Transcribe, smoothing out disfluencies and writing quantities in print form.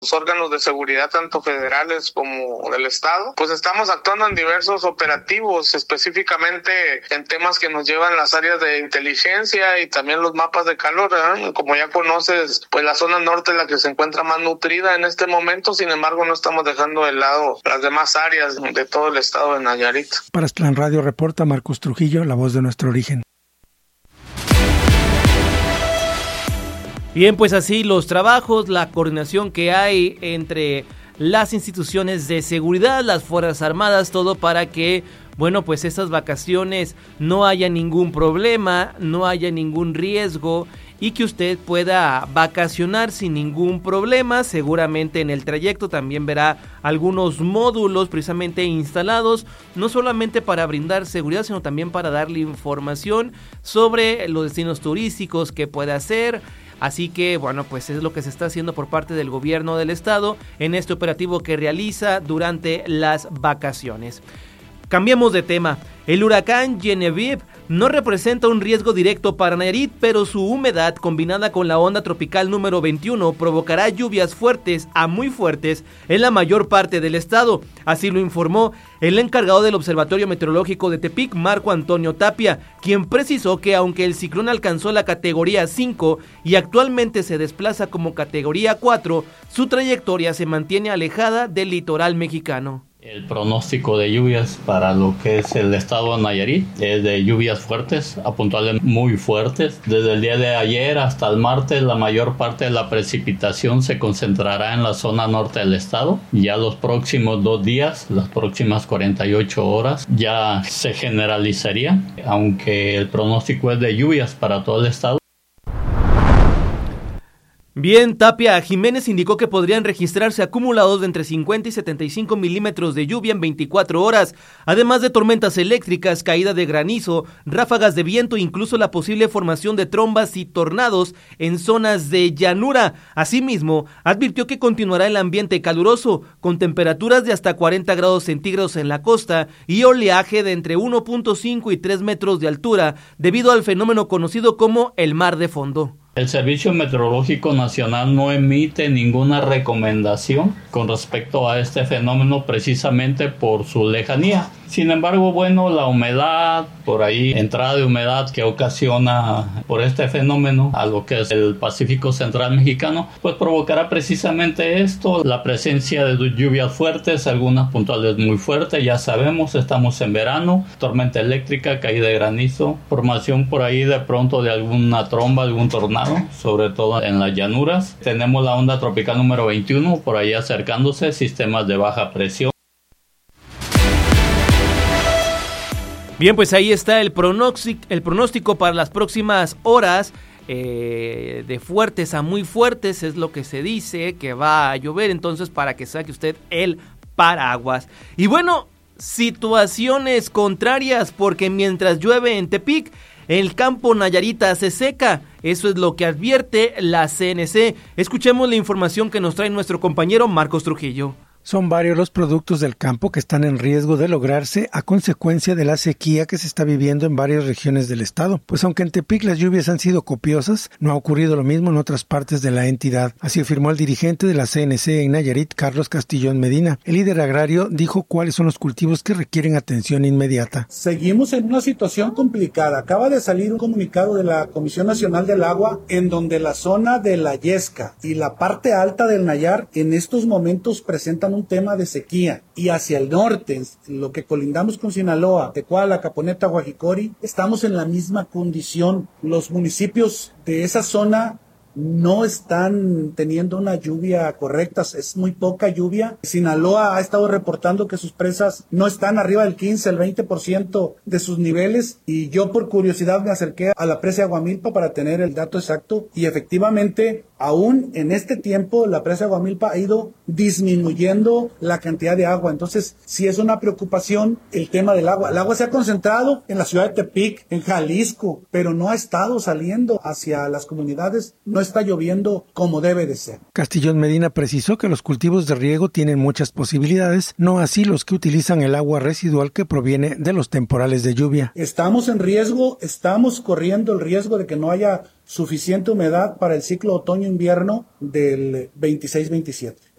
los órganos de seguridad, tanto federales como del estado, pues estamos actuando en diversos operativos, específicamente en temas que nos llevan las áreas de inteligencia y también los mapas de calor, ¿eh? Como ya conoces, pues la zona norte es la que se encuentra más nutrida en este momento, sin embargo no estamos dejando de lado las demás áreas de todo el estado de Nayarit. Para Aztlán Radio reporta Marcos Trujillo, la voz de nuestro origen. Bien, pues así los trabajos, la coordinación que hay entre las instituciones de seguridad, las Fuerzas Armadas, todo para que, bueno, pues estas vacaciones no haya ningún problema, no haya ningún riesgo y que usted pueda vacacionar sin ningún problema. Seguramente en el trayecto también verá algunos módulos precisamente instalados, no solamente para brindar seguridad, sino también para darle información sobre los destinos turísticos que puede hacer. Así que, bueno, pues es lo que se está haciendo por parte del gobierno del estado en este operativo que realiza durante las vacaciones. Cambiamos de tema. El huracán Genevieve no representa un riesgo directo para Nayarit, pero su humedad combinada con la onda tropical número 21 provocará lluvias fuertes a muy fuertes en la mayor parte del estado. Así lo informó el encargado del Observatorio Meteorológico de Tepic, Marco Antonio Tapia, quien precisó que aunque el ciclón alcanzó la categoría 5 y actualmente se desplaza como categoría 4, su trayectoria se mantiene alejada del litoral mexicano. El pronóstico de lluvias para lo que es el estado de Nayarit es de lluvias fuertes, a puntuales muy fuertes. Desde el día de ayer hasta el martes, la mayor parte de la precipitación se concentrará en la zona norte del estado. Ya los próximos 2 días, las próximas 48 horas, ya se generalizaría, aunque el pronóstico es de lluvias para todo el estado. Bien, Tapia Jiménez indicó que podrían registrarse acumulados de entre 50 y 75 milímetros de lluvia en 24 horas, además de tormentas eléctricas, caída de granizo, ráfagas de viento e incluso la posible formación de trombas y tornados en zonas de llanura. Asimismo, advirtió que continuará el ambiente caluroso, con temperaturas de hasta 40 grados centígrados en la costa y oleaje de entre 1.5 y 3 metros de altura, debido al fenómeno conocido como el mar de fondo. El Servicio Meteorológico Nacional no emite ninguna recomendación con respecto a este fenómeno precisamente por su lejanía. Sin embargo, bueno, la humedad, por ahí, entrada de humedad que ocasiona por este fenómeno a lo que es el Pacífico Central Mexicano, pues provocará precisamente esto, la presencia de lluvias fuertes, algunas puntuales muy fuertes, ya sabemos, estamos en verano, tormenta eléctrica, caída de granizo, formación por ahí de pronto de alguna tromba, algún tornado, sobre todo en las llanuras. Tenemos la onda tropical número 21 por ahí acercándose, sistemas de baja presión. Bien, pues ahí está el pronóstico para las próximas horas, de fuertes a muy fuertes, es lo que se dice, que va a llover, entonces para que saque usted el paraguas. Y bueno, situaciones contrarias, porque mientras llueve en Tepic, el campo Nayarita se seca, eso es lo que advierte la CNC. Escuchemos la información que nos trae nuestro compañero Marcos Trujillo. Son varios los productos del campo que están en riesgo de lograrse a consecuencia de la sequía que se está viviendo en varias regiones del estado. Pues aunque en Tepic las lluvias han sido copiosas, no ha ocurrido lo mismo en otras partes de la entidad. Así afirmó el dirigente de la CNC en Nayarit, Carlos Castillón Medina. El líder agrario dijo cuáles son los cultivos que requieren atención inmediata. Seguimos en una situación complicada. Acaba de salir un comunicado de la Comisión Nacional del Agua en donde la zona de la Yesca y la parte alta del Nayar en estos momentos presentan un tema de sequía, y hacia el norte, lo que colindamos con Sinaloa, Tecuala, Caponeta, Guajicori, estamos en la misma condición. Los municipios de esa zona no están teniendo una lluvia correcta, es muy poca lluvia. Sinaloa ha estado reportando que sus presas no están arriba del 15, el 20% de sus niveles, y yo por curiosidad me acerqué a la presa de Aguamilpa para tener el dato exacto, y efectivamente aún en este tiempo la presa de Aguamilpa ha ido disminuyendo la cantidad de agua. Entonces sí es una preocupación el tema del agua. El agua se ha concentrado en la ciudad de Tepic, en Jalisco, pero no ha estado saliendo hacia las comunidades, no no está lloviendo como debe de ser. Castillón Medina precisó que los cultivos de riego tienen muchas posibilidades, no así los que utilizan el agua residual que proviene de los temporales de lluvia. Estamos en riesgo, estamos corriendo el riesgo de que no haya suficiente humedad para el ciclo otoño-invierno del 26-27.